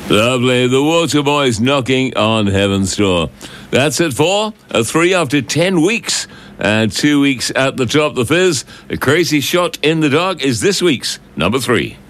Lovely. The Waterboys knocking on heaven's door. That's it for a 3 after 10 weeks. And 2 weeks at the top. The Fizz, A Crazy Shot in the Dark, is this week's number 3.